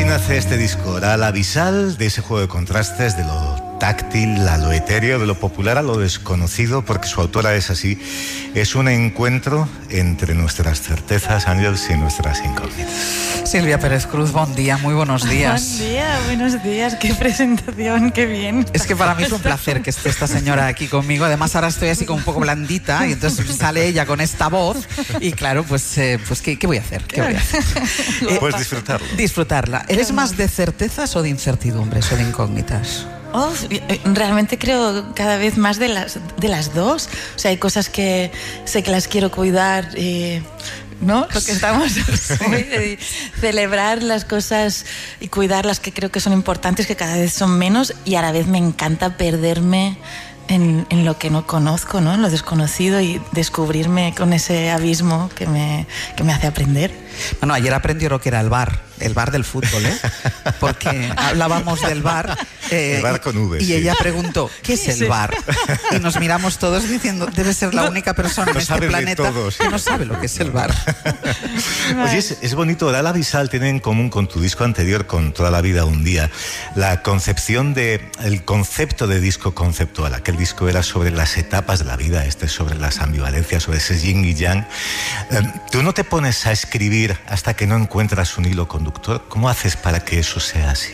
nace este disco? Oral Abisal, de ese juego de contrastes, de lo táctil a lo etéreo, de lo popular a lo desconocido, porque su autora es así. Es un encuentro entre nuestras certezas, Àngels, y nuestras incógnitas. Silvia Pérez Cruz, buen día, muy buenos días. Buen día, buenos días, qué presentación, qué bien. Es que para mí es un placer que esté esta señora aquí conmigo. Además ahora estoy así como un poco blandita y entonces sale ella con esta voz y claro, pues ¿qué voy a hacer? ¿Qué voy a hacer? Puedes disfrutarlo. Disfrutarla. ¿Eres más de certezas o de incertidumbres o de incógnitas? Oh, realmente creo cada vez más de las dos. O sea, hay cosas que sé que las quiero cuidar, ¿no? Lo que estamos hoy, de celebrar las cosas y cuidar las que creo que son importantes, que cada vez son menos, y a la vez me encanta perderme en lo que no conozco, ¿no? En lo desconocido, y descubrirme con ese abismo que me hace aprender. Bueno, ayer aprendió lo que era el bar del fútbol, ¿eh? Porque hablábamos del bar. El bar con V. Y sí. ella preguntó, ¿qué es el bar? Y nos miramos todos diciendo, debe ser la única persona en este planeta que no sabe lo que es el bar. Oye, es bonito. Oral Abisal tiene en común con tu disco anterior, con Toda la vida un día, la concepción el concepto de disco conceptual. Aquel disco era sobre las etapas de la vida, este es sobre las ambivalencias, sobre ese yin y yang. ¿Tú no te pones a escribir hasta que no encuentras un hilo conductor? ¿Cómo haces para que eso sea así?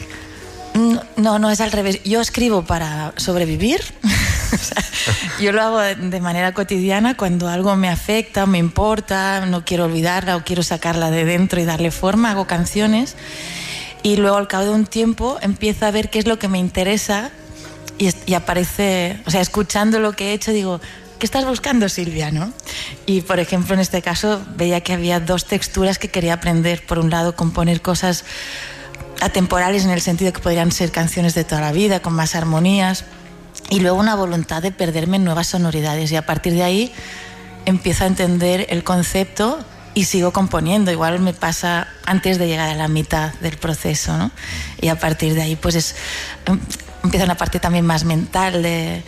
No, es al revés. Yo escribo para sobrevivir. O sea, yo lo hago de manera cotidiana cuando algo me afecta, me importa, no quiero olvidarla o quiero sacarla de dentro y darle forma, hago canciones y luego al cabo de un tiempo empiezo a ver qué es lo que me interesa y aparece, o sea, escuchando lo que he hecho digo, ¿qué estás buscando, Silvia? ¿No? Y, por ejemplo, en este caso veía que había dos texturas que quería aprender. Por un lado, componer cosas atemporales en el sentido que podrían ser canciones de toda la vida, con más armonías, y luego una voluntad de perderme en nuevas sonoridades. Y a partir de ahí empiezo a entender el concepto y sigo componiendo. Igual me pasa antes de llegar a la mitad del proceso, ¿no? Y a partir de ahí pues empieza una parte también más mental de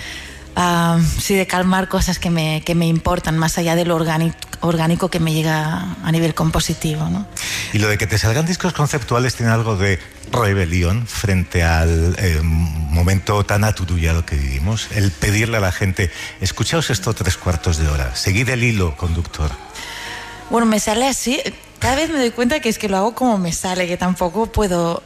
calmar cosas que me importan, más allá de lo orgánico que me llega a nivel compositivo, ¿no? Y lo de que te salgan discos conceptuales tiene algo de rebelión frente al momento tan aturullado que vivimos. El pedirle a la gente, escuchaos esto 3/4 de hora, seguid el hilo conductor. Bueno, me sale así. Cada vez me doy cuenta que es que lo hago como me sale, que tampoco puedo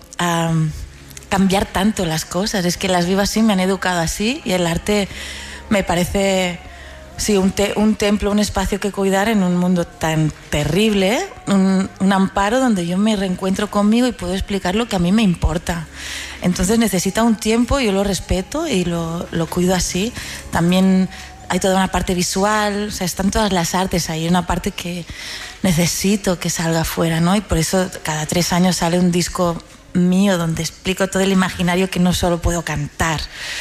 cambiar tanto las cosas. Es que las vivo así, me han educado así, y el arte me parece, sí, un templo, un espacio que cuidar en un mundo tan terrible, un amparo donde yo me reencuentro conmigo y puedo explicar lo que a mí me importa. Entonces necesita un tiempo, yo lo respeto y lo cuido así. También hay toda una parte visual, o sea, están todas las artes ahí, una parte que necesito que salga afuera, ¿no? Y por eso cada 3 años sale un disco mío donde explico todo el imaginario que no solo puedo cantar.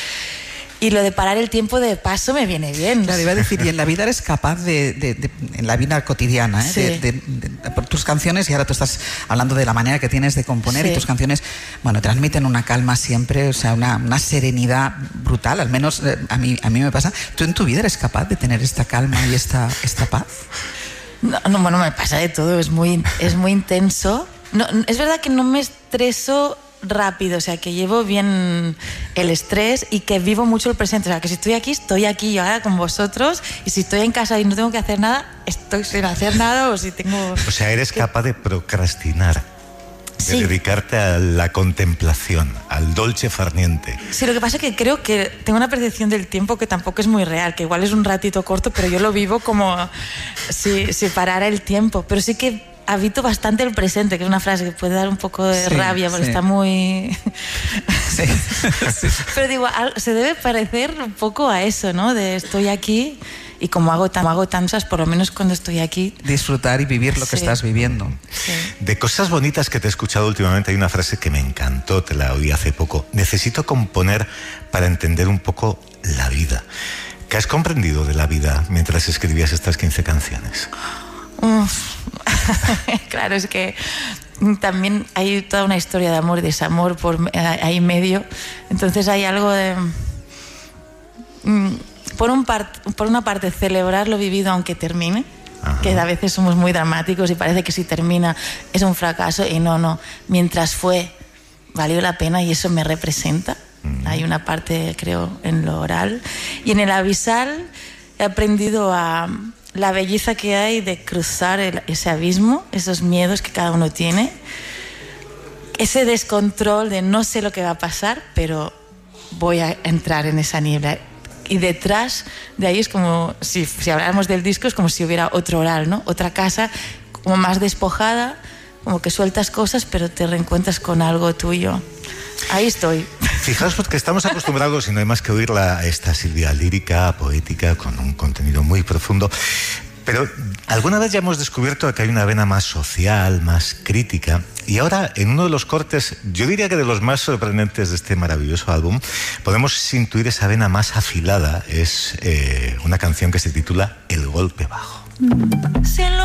Y lo de parar el tiempo de paso me viene bien. Claro, iba a decir, y en la vida eres capaz en la vida cotidiana, ¿eh? Sí. Por tus canciones, y ahora tú estás hablando de la manera que tienes de componer, sí. Y tus canciones, bueno, transmiten una calma siempre, o sea, una serenidad brutal, al menos a mí me pasa. ¿Tú en tu vida eres capaz de tener esta calma y esta paz? No, bueno, me pasa de todo, es muy intenso. No, es verdad que no me estreso rápido, o sea, que llevo bien el estrés y que vivo mucho el presente, o sea, que si estoy aquí yo ahora con vosotros, y si estoy en casa y no tengo que hacer nada, estoy sin hacer nada, o si tengo... O sea, eres capaz de procrastinar, de sí. Dedicarte a la contemplación, al dolce far niente. Sí, lo que pasa es que creo que tengo una percepción del tiempo que tampoco es muy real, que igual es un ratito corto, pero yo lo vivo como si parara el tiempo, pero sí que habito bastante el presente, que es una frase que puede dar un poco de rabia porque está muy... Sí. Sí. Pero digo, se debe parecer un poco a eso, ¿no? De estoy aquí y como hago tantas, por lo menos cuando estoy aquí... Disfrutar y vivir lo que estás viviendo. Sí. De cosas bonitas que te he escuchado últimamente hay una frase que me encantó, te la oí hace poco. Necesito componer para entender un poco la vida. ¿Qué has comprendido de la vida mientras escribías estas 15 canciones? Claro, es que también hay toda una historia de amor y desamor ahí medio. Entonces hay algo de... Por una parte, celebrar lo vivido aunque termine. Ajá. Que a veces somos muy dramáticos y parece que si termina es un fracaso, y no. Mientras fue, valió la pena y eso me representa. Hay una parte, creo, en lo oral. Y en el abisal he aprendido a la belleza que hay de cruzar ese abismo, esos miedos que cada uno tiene, ese descontrol de no sé lo que va a pasar, pero voy a entrar en esa niebla. Y detrás de ahí es como, si habláramos del disco, es como si hubiera otro oral, ¿no? Otra casa como más despojada, como que sueltas cosas, pero te reencuentras con algo tuyo. Ahí estoy. Fijaos, porque estamos acostumbrados, y no hay más que oírla, a esta Silvia lírica, poética, con un contenido muy profundo. Pero alguna vez ya hemos descubierto que hay una vena más social, más crítica. Y ahora, en uno de los cortes, yo diría que de los más sorprendentes de este maravilloso álbum, podemos intuir esa vena más afilada. Es una canción que se titula El golpe bajo.